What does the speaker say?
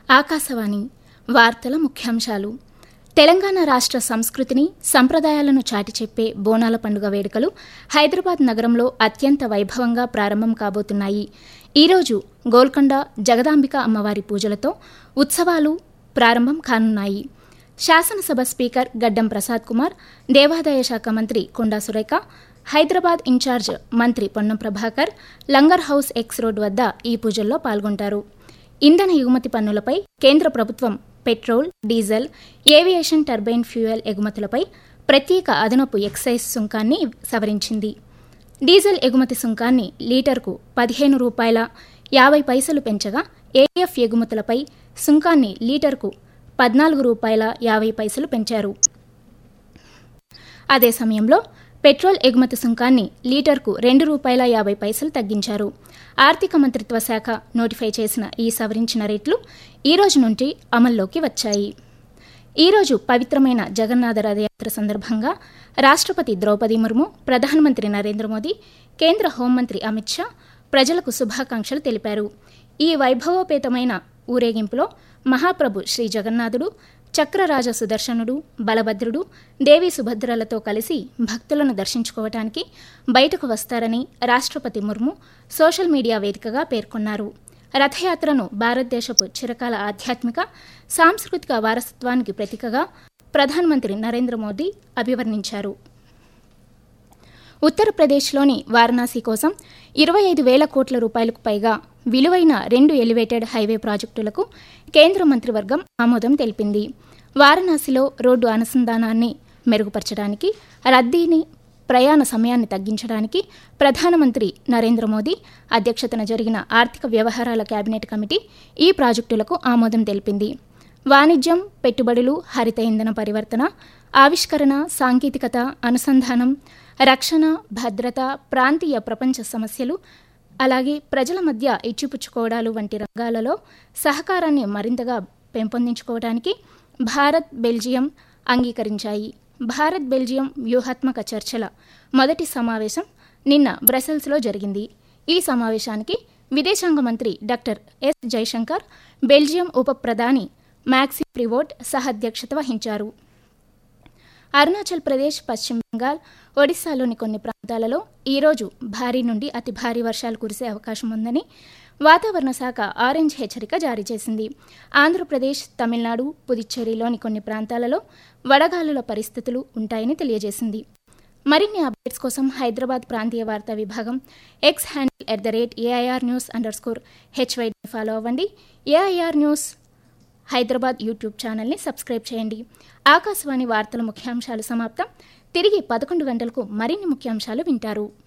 ఆకాశవాణి వార్తల ముఖ్యాంశాలు. తెలంగాణ రాష్ట్ర సంస్కృతిని, సంప్రదాయాలను చాటి చెప్పే బోనాల పండుగ వేడుకలు హైదరాబాద్ నగరంలో అత్యంత వైభవంగా ప్రారంభం కాబోతున్నాయి. ఈరోజు గోల్కొండ జగదాంబిక అమ్మవారి పూజలతో ఉత్సవాలు ప్రారంభం కానున్నాయి. శాసనసభ స్పీకర్ గడ్డం ప్రసాద్ కుమార్, దేవాదాయ శాఖ మంత్రి కొండా సురేఖ, హైదరాబాద్ ఇన్ఛార్జ్ మంత్రి Ponnam Prabhakar langar house X road వద్ద ఈ పూజల్లో పాల్గొంటారు. ఇంధన ఎగుమతి పన్నులపై కేంద్ర ప్రభుత్వం petrol, diesel, aviation turbine fuel ఎగుమతులపై ప్రత్యేక అదనపు ఎక్సైజ్ సుంకాన్ని సవరించింది. డీజిల్ ఎగుమతి సుంకాన్ని లీటర్కు ₹15.50 పెంచగా ఏఎఫ్ ఎగుమతులపై సుంకాన్ని లీటర్కు ₹14.50 పెంచారు. అదే సమయంలో పెట్రోల్ ఎగుమతి సుంకాన్ని లీటర్కు ₹2.50 తగ్గించారు. ఆర్థిక మంత్రిత్వ శాఖ నోటిఫై చేసిన ఈ సవరించిన రేట్లు ఈ రోజు నుంచి అమల్లోకి వచ్చాయి. ఈరోజు పవిత్రమైన జగన్నాథ రథయాత్ర సందర్భంగా రాష్ట్రపతి ద్రౌపది ముర్ము, ప్రధానమంత్రి నరేంద్ర మోదీ, కేంద్ర హోంమంత్రి అమిత్ షా ప్రజలకు శుభాకాంక్షలు తెలిపారు. ఈ వైభవోపేతమైన ఊరేగింపులో మహాప్రభు శ్రీ జగన్నాథుడు, చక్రరాజ సుదర్శనుడు, బలభద్రుడు, దేవి సుభద్రలతో కలిసి భక్తులను దర్శించుకోవటానికి బయటకు వస్తారని రాష్ట్రపతి ముర్ము సోషల్ మీడియా వేదికగా పేర్కొన్నారు. రథయాత్రను భారతదేశపు చిరకాల ఆధ్యాత్మిక, సాంస్కృతిక వారసత్వానికి ప్రతీకగా ప్రధానమంత్రి నరేంద్ర మోదీ అభివర్ణించారు. ఉత్తరప్రదేశ్లోని వారణాసి కోసం 25,000 కోట్ల రూపాయలకు పైగా విలువైన 2 ఎలివేటెడ్ హైవే ప్రాజెక్టులకు కేంద్ర మంత్రివర్గం ఆమోదం తెలిపింది. వారణాసిలో రోడ్డు అనుసంధానాన్ని మెరుగుపరచడానికి, రద్దీని, ప్రయాణ సమయాన్ని తగ్గించడానికి ప్రధానమంత్రి నరేంద్ర మోదీ అధ్యక్షతన జరిగిన ఆర్థిక వ్యవహారాల కేబినెట్ కమిటీ ఈ ప్రాజెక్టులకు ఆమోదం తెలిపింది. వాణిజ్యం, పెట్టుబడులు, హరిత ఇంధన పరివర్తన, ఆవిష్కరణ, సాంకేతికత, అనుసంధానం, రక్షణ, భద్రత, ప్రాంతీయ ప్రపంచ సమస్యలు, అలాగే ప్రజల మధ్య ఇచ్చిపుచ్చుకోవడాలు వంటి రంగాలలో సహకారాన్ని మరింతగా పెంపొందించుకోవడానికి భారత్, బెల్జియం అంగీకరించాయి. భారత్ బెల్జియం వ్యూహాత్మక చర్చల మొదటి సమావేశం నిన్న బ్రసెల్స్లో జరిగింది. ఈ సమావేశానికి విదేశాంగ మంత్రి డాక్టర్ ఎస్ జైశంకర్, బెల్జియం ఉప ప్రధాని మ్యాక్సిమ్ ప్రివోట్ సహాధ్యక్షత వహించారు. అరుణాచల్ ప్రదేశ్, పశ్చిమ బెంగాల్, ఒడిశాలోని కొన్ని ప్రాంతాలలో ఈరోజు భారీ నుండి అతి భారీ వర్షాలు కురిసే అవకాశం ఉందని వాతావరణ శాఖ ఆరెంజ్ హెచ్చరిక జారీ చేసింది. ఆంధ్రప్రదేశ్, తమిళనాడు, పుదుచ్చేరిలోని కొన్ని ప్రాంతాలలో వడగాలుల పరిస్థితులు ఉంటాయని తెలియజేసింది. మరిన్ని అప్డేట్స్ కోసం హైదరాబాద్ ప్రాంతీయ వార్తా విభాగం ఎక్స్ హ్యాండిల్ @AIR_News_HY ఫాలో అవ్వండి. AIR న్యూస్ హైదరాబాద్ యూట్యూబ్ ఛానల్ని సబ్స్క్రైబ్ చేయండి. ఆకాశవాణి వార్తల ముఖ్యాంశాలు సమాప్తం. తిరిగి 11 గంటలకు మరిన్ని ముఖ్యాంశాలు వింటారు.